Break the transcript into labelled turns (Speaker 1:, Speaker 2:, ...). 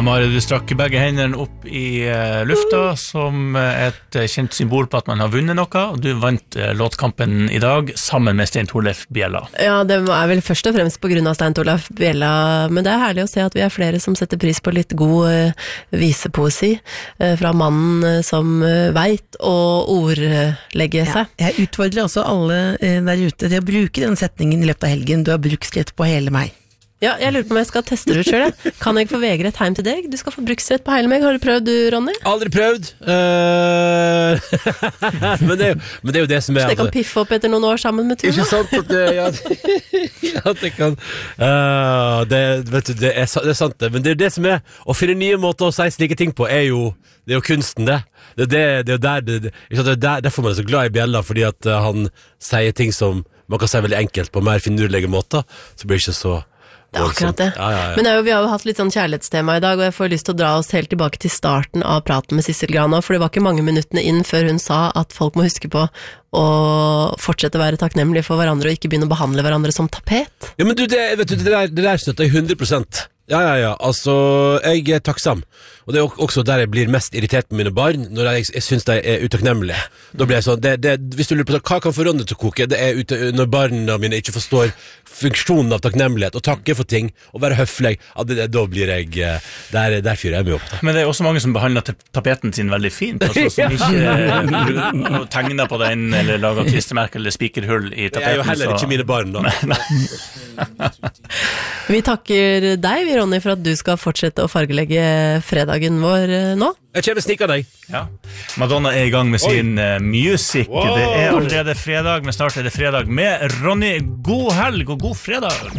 Speaker 1: Mari, du strakk begge hendene opp I lufta som et kjent symbol på at man har vunnet noe, og du vant låtkampen I dag sammen med Stein Torleif Bjella.
Speaker 2: Ja, det vel først og fremst på grunn av Stein Torleif Bjella, men det herlig å se at vi flere som setter pris på litt god visepoesi fra mannen som vet å ordlegge seg.
Speaker 3: Ja, jeg utfordrer også alle der ute til å bruke den setningen I løpet av helgen. Du har bruksrett på hele meg.
Speaker 2: Ja, jeg lurer på om jeg skal teste det selv. Kan jeg få vegre et heim til deg? Du skal få bruksrett på hele meg. Har du prøvd, du, Ronny?
Speaker 4: Aldri prøvd. Men det er jo det som
Speaker 2: Så det kan piffe opp etter noen år sammen med Tuva?
Speaker 4: Ikke sant at det, at det kan vet du, det er sant det. Men det er jo det som å finne nye måter å si slike ting på det er jo kunsten det. Det er jo derfor man er så glad I Bjella, fordi at han sier ting som man kan si veldig enkelt på mer finurlige måter, så blir det ikke så
Speaker 2: Det akkurat det.
Speaker 4: Ja.
Speaker 2: Men vi har jo hatt litt sånn kjærlighetstema I dag, og jeg får lyst til å dra oss helt tilbake til starten av praten med Sissel Grana, for det var ikke mange minuttene inn før hun sa at folk må huske på å fortsette å være takknemlige for hverandre og ikke begynne å behandle hverandre som tapet.
Speaker 4: Ja, men du, det der støtter jeg 100%. Ja, altså, jeg takksam. Og det også der jeg blir mest irritert på mine barn, når jeg synes de utakknemmelige. Da blir jeg sånn, hvis du lurer på hva kan få Ronny til å koke, det når barna mine ikke forstår funksjonen av takknemmelighet, og takke for ting, og være høflig, da blir jeg, der fyrer jeg meg opp.
Speaker 1: Men det også mange som behandler tapeten sin veldig fint, altså, som ikke tegner på den, eller lager klistremerke eller spikerhull I tapeten.
Speaker 4: Det jo heller ikke mine barn da.
Speaker 2: Vi takker deg, Ronny, for at du skal fortsette å fargelegge fredagen vår nå.
Speaker 4: Jeg kommer snikker deg.
Speaker 1: Ja. Madonna I gang med sin music.
Speaker 4: Wow.
Speaker 1: Det allerede fredag, men snart det fredag med Ronny. God helg og god fredag!